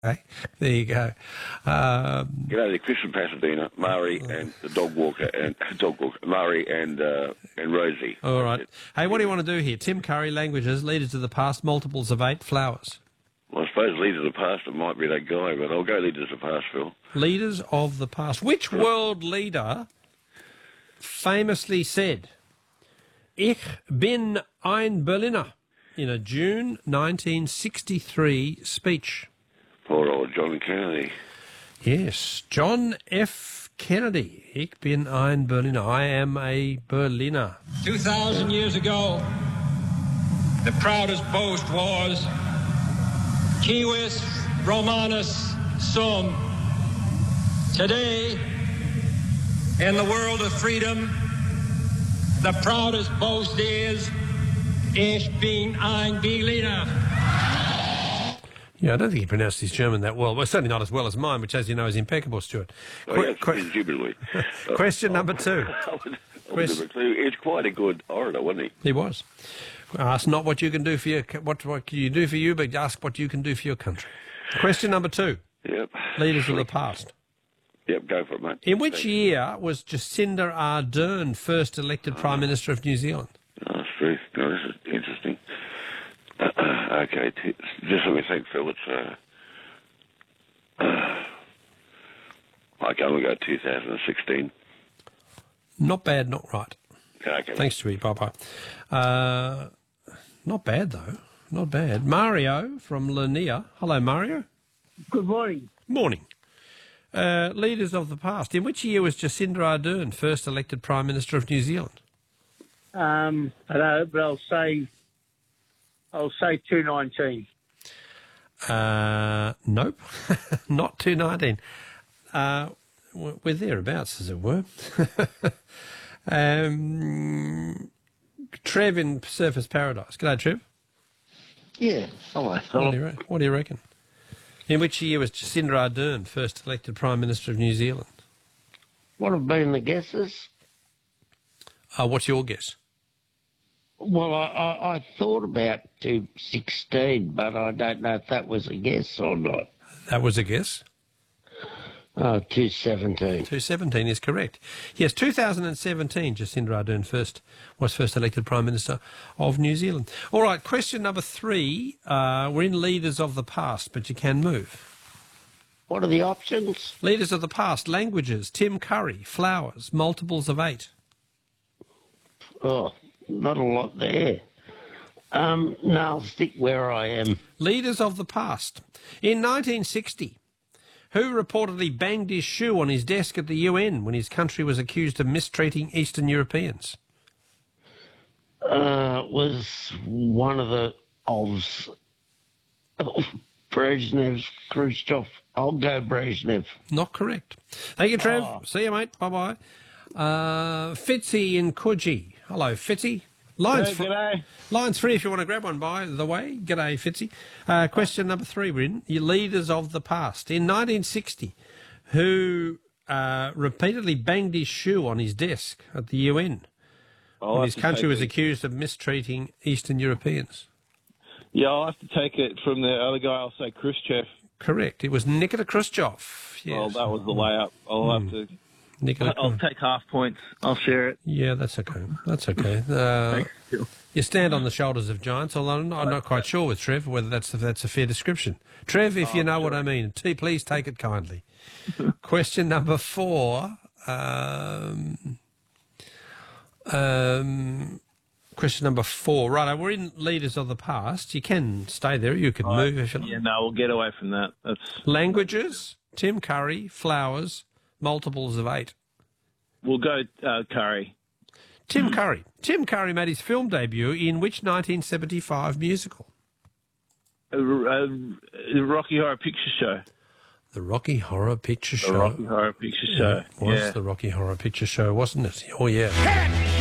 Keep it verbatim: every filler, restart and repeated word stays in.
Okay, there you go. Um, You know, the Chris from Pasadena, Murray and the dog walker, and dog walker, Murray and uh, and Rosie. all right. Hey, what do you want to do here? Tim Curry, languages, leaders of the past, multiples of eight, flowers. Well, I suppose leaders of the past, it might be that guy, but I'll go leaders of the past, Phil. Leaders of the past. Which world leader famously said, "Ich bin ein Berliner," in a June nineteen sixty-three speech? Poor old John Kennedy. Yes, John F. Kennedy. Ich bin ein Berliner. I am a Berliner. Two thousand years ago, the proudest boast was Civis Romanus Sum. Today, in the world of freedom, the proudest boast is Ich bin ein Berliner. Yeah, I don't think he pronounced his German that well. Well, certainly not as well as mine, which, as you know, is impeccable, Stuart. Oh, Qu- yes, que- indubitably. question number two. I would, I would Quest- have a clue. He's quite a good orator, wasn't he? He was. Ask not what you can do for your what what can you do for you, but ask what you can do for your country. Question number two. Yep. Leaders of the past. Yep, go for it, mate. In which Thanks. year was Jacinda Ardern first elected Prime Minister of New Zealand? Oh, that's true. No, this is interesting. Okay, t- just let me think, Phil. It's, uh, uh, I can only go two thousand sixteen. Not bad, not right. Okay. Thanks, Stuart. Bye-bye. Uh, not bad, though. Not bad. Mario from Lanier. Hello, Mario. Good morning. Morning. Uh, leaders of the past. In which year was Jacinda Ardern first elected Prime Minister of New Zealand? Um, I know, but I'll say, I'll say two nineteen. Uh, nope, not two nineteen. Uh, we're thereabouts, as it were. um, Trev in Surfers Paradise. G'day, Trev. Yeah, hello. What do, you re- what do you reckon? In which year was Jacinda Ardern first elected Prime Minister of New Zealand? What have been the guesses? Uh, what's your guess? Well, I, I, I thought about two sixteen, but I don't know if that was a guess or not. That was a guess. Oh, two seventeen. two seventeen is correct. Yes, two thousand seventeen, Jacinda Ardern first was first elected Prime Minister of New Zealand. All right, question number three. Uh, we're in leaders of the past, but you can move. What are the options? Leaders of the past, languages, Tim Curry, flowers, multiples of eight. Oh, not a lot there. Um, no, I'll stick where I am. Leaders of the past. In nineteen sixty, who reportedly banged his shoe on his desk at the U N when his country was accused of mistreating Eastern Europeans? Uh, was one of the of oh, Brezhnev, Khrushchev. I'll go Brezhnev. Not correct. Thank you, Trev. Oh. See you, mate. Bye-bye. Uh, Fitzy in Coogee. Hello, Fitzy. Lines, Hey, fr- g'day. lines free if you want to grab one, by the way. G'day, Fitzy. Uh, question number three, we're in. Your leaders of the past. In nineteen sixty, who uh, repeatedly banged his shoe on his desk at the U N I'll when have his to country take was it. accused of mistreating Eastern Europeans? Yeah, I'll have to take it from the other guy. I'll say Khrushchev. Correct. It was Nikita Khrushchev. Yes. Well, that was the layup. I'll have to. Nikita I'll Khrushchev. take half points. I'll share it. Yeah, that's okay. That's okay. Uh, you stand on the shoulders of giants, although I'm not, I'm not quite sure with Trev whether that's, that's a fair description. Trev, if you know what I mean, t- please take it kindly. Question number four. Um, um, question number four. Right, we're in leaders of the past. You can stay there. You can move if you like. Yeah, no, we'll get away from that. That's Languages, Tim Curry, flowers, multiples of eight. We'll go uh, Curry. Tim Curry. Tim Curry made his film debut in which nineteen seventy-five musical? Uh, uh, the Rocky Horror Picture Show. The Rocky Horror Picture The Show. Rocky Horror Picture Show. It was Yeah. the Rocky Horror Picture Show, wasn't it? Oh, yeah.